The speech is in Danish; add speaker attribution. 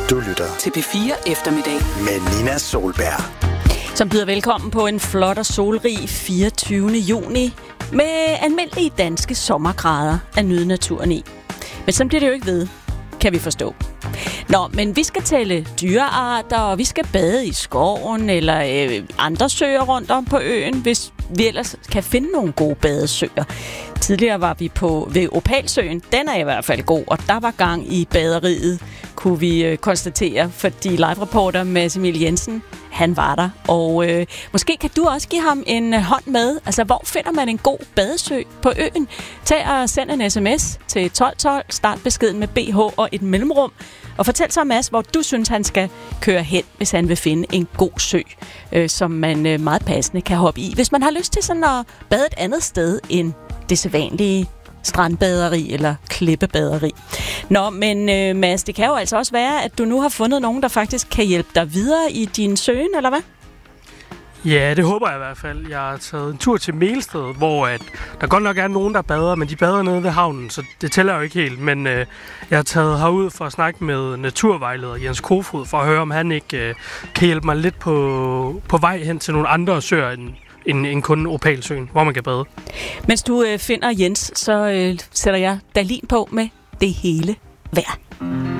Speaker 1: Du lytter
Speaker 2: til P4 Eftermiddag
Speaker 1: med Nina Solberg,
Speaker 3: som byder velkommen på en flot og solrig 24. juni med almindelige danske sommergrader at nyde naturen i. Men sådan bliver det jo ikke ved, kan vi forstå. Nå, men vi skal tælle dyrearter, og vi skal bade i skoven eller andre søer rundt om på øen, hvis vi ellers kan finde nogle gode badesøer. Tidligere var vi ved Opalsøen. Den er i hvert fald god, og der var gang i baderiet, kunne vi konstatere, fordi live-reporter Mads Emil Jensen, han var der. Og måske kan du også give ham en hånd med. Altså, hvor finder man en god badesø på øen? Tag og send en sms til 1212, start beskeden med BH og et mellemrum. Og fortæl så Mads, hvor du synes, han skal køre hen, hvis han vil finde en god sø, som man meget passende kan hoppe i. Hvis man har lyst til sådan at bade et andet sted end det sædvanlige strandbaderi eller klippebaderi. Nå, men Mads, det kan jo altså også være, at du nu har fundet nogen, der faktisk kan hjælpe dig videre i din søgen, eller hvad?
Speaker 4: Ja, det håber jeg i hvert fald. Jeg har taget en tur til Melsted, hvor der godt nok er nogen, der bader, men de bader nede ved havnen, så det tæller jo ikke helt. Men jeg har taget herud for at snakke med naturvejleder Jens Kofod, for at høre, om han ikke kan hjælpe mig lidt på vej hen til nogle andre søer end kun Opalsøen, hvor man kan bade.
Speaker 3: Mens du finder Jens, så sætter jeg Dalin på med Det hele værd.